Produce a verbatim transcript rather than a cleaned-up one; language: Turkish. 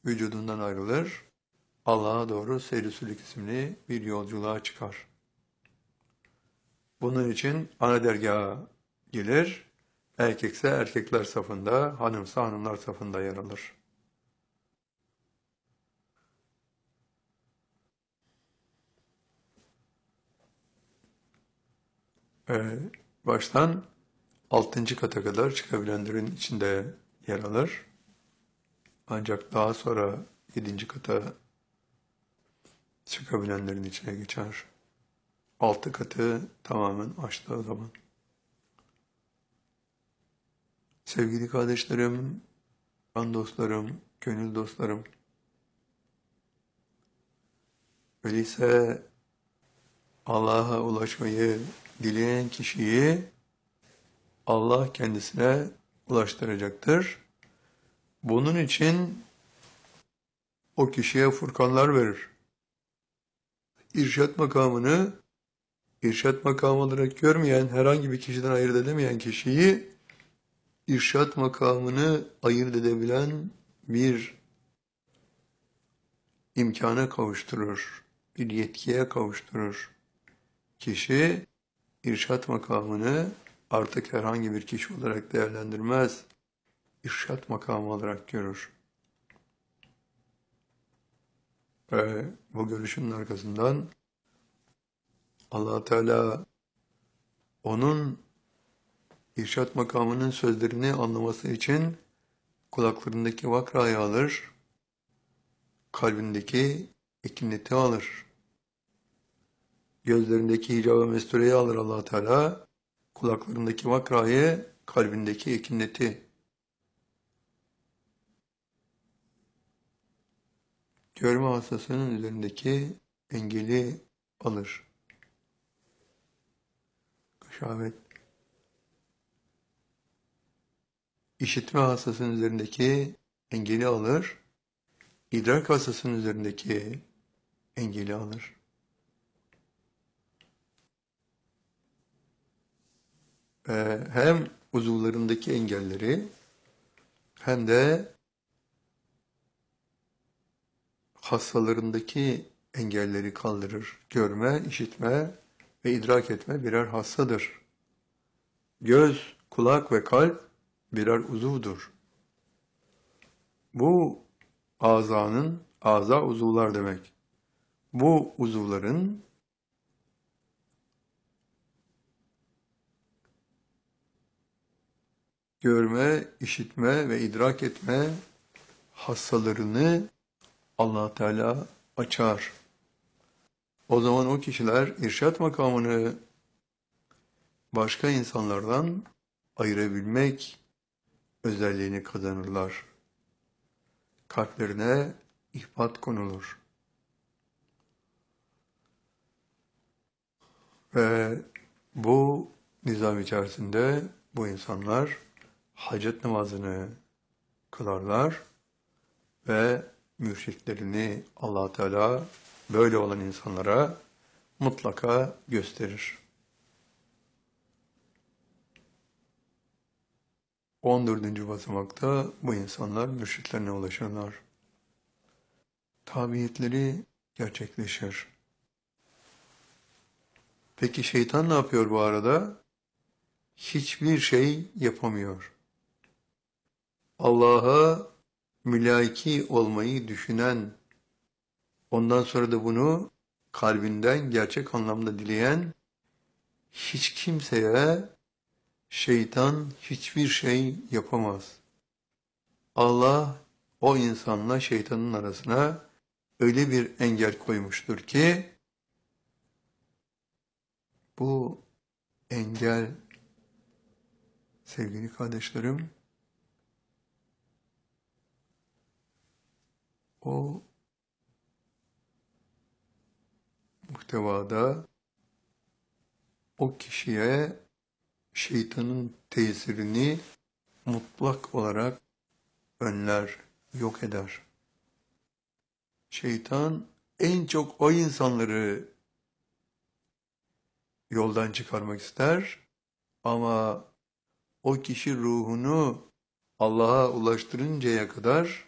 vücudundan ayrılır, Allah'a doğru seyr-i sülük isimli bir yolculuğa çıkar. Bunun için ana dergaha gelir, erkekse erkekler safında, hanımsa hanımlar safında yer alır. Ee, baştan altıncı kata kadar çıkabilenlerin içinde yer alır. Ancak daha sonra yedinci kata çıkabilenlerin içine geçer. Altı katı tamamen aştığı zaman. Sevgili kardeşlerim, can dostlarım, gönül dostlarım, öyleyse Allah'a ulaşmayı dileyen kişiyi Allah kendisine ulaştıracaktır. Bunun için o kişiye furkanlar verir. İrşad makamını irşad makamı olarak görmeyen, herhangi bir kişiden ayırt edemeyen kişiyi irşad makamını ayırt edebilen bir imkana kavuşturur, bir yetkiye kavuşturur. Kişi irşad makamını artık herhangi bir kişi olarak değerlendirmez, irşad makamı olarak görür. Ve bu görüşün arkasından Allah Teala onun irşad makamının sözlerini anlaması için kulaklarındaki vakrayı alır, kalbindeki ekineti alır. Gözlerindeki hicab-ı mestureyi alır Allah Teala, kulaklarındaki vakrayı, kalbindeki ekineti. Görme hastasının üzerindeki engeli alır. Gışavet. İşitme hastasının üzerindeki engeli alır. İdrak hastasının üzerindeki engeli alır. Ee, hem uzuvlarındaki engelleri hem de hastalarındaki engelleri kaldırır. Görme, işitme ve idrak etme birer hassadır. Göz, kulak ve kalp birer uzuvdur. Bu azanın, aza uzuvlar demek. Bu uzuvların görme, işitme ve idrak etme hassalarını Allah Teala açar. O zaman o kişiler irşad makamını başka insanlardan ayırabilmek özelliğini kazanırlar. Kalplerine ihbat konulur. Ve bu nizam içerisinde bu insanlar hacet namazını kılarlar ve mürşitlerini Allah Teala böyle olan insanlara mutlaka gösterir. on dördüncü basamakta bu insanlar mürşitlerine ulaşırlar. Tabiyetleri gerçekleşir. Peki şeytan ne yapıyor bu arada? Hiçbir şey yapamıyor. Allah'a mülaki olmayı düşünen, ondan sonra da bunu kalbinden gerçek anlamda dileyen hiç kimseye şeytan hiçbir şey yapamaz. Allah o insanla şeytanın arasına öyle bir engel koymuştur ki bu engel, sevgili kardeşlerim, o muhtevada o kişiye şeytanın tesirini mutlak olarak önler, yok eder. Şeytan en çok o insanları yoldan çıkarmak ister ama o kişi ruhunu Allah'a ulaştırıncaya kadar